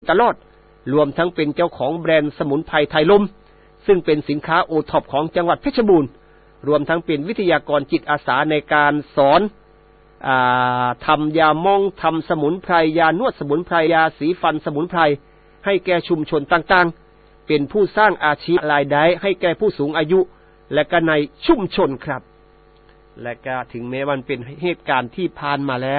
ตลอดรวมทั้งเป็นเจ้าของแบรนด์สมุนไพรไทยลมซึ่งเป็นสินค้าโอท็อปของจังหวัดเพชรบูรณ์รวมทั้งเป็นวิทยากรจิตอาสาในการสอนทำยาม่องทำสมุนไพรยานวดสมุนไพรยาสีฟันสมุนไพรให้แก่ชุมชนต่างๆเป็นผู้สร้างอาชีพรายได้ให้แก่ผู้สูงอายุและก็ในชุมชนครับและก็ถึงแม้มันเป็นเหตุการณ์ที่ผ่านมาแล้ว